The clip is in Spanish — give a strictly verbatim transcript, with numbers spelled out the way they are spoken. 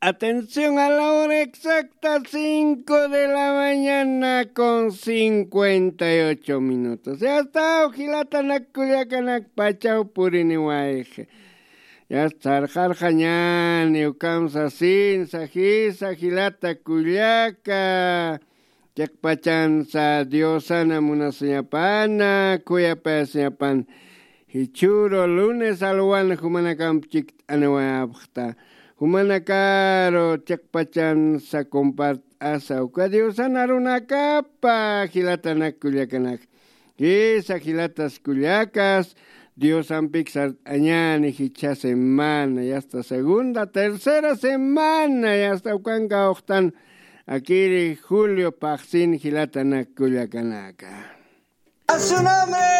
Atención a la hora exacta, cinco de la mañana con cincuenta y ocho minutos. Ya está, ojilatanak kuliakanak pachau puriniwaeje. Ya está, jarjañán, ukamsa sin, sajisa, gilata kuliaka. Yakpachansa, diosana munaseñapana, kuyapaseñapan. Hichuro, lunes alwan, humanakamchik anawaabhta. Humanakaro chakpachan sa compart asa ukadiusan arunakapa gilatanak kuliakanak. Esa gilatas kuliakas, Dios ampixar añani hicha semana, y hasta segunda, tercera semana, y hasta ukanga octan aquí julio paxin gilatanak kuliakanaka. ¡A su nombre!